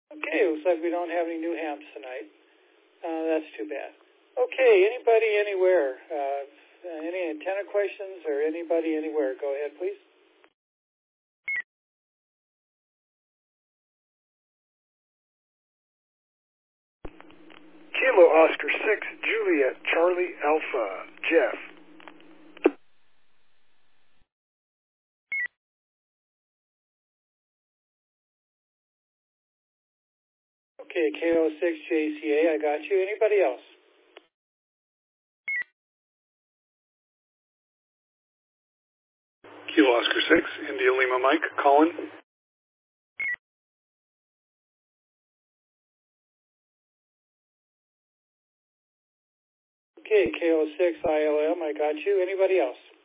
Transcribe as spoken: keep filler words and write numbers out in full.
Okay, looks like we don't have any new hams tonight. Uh, that's too bad. Okay, anybody anywhere? Uh, any antenna questions or anybody anywhere? Go ahead, please. Kilo Oscar six, Juliet, Charlie Alpha, Jeff. Okay, K O six J C A, I got you. Anybody else? Kilo Oscar six, India Lima Mike, Colin. Okay, K O six I L M, I got you. Anybody else?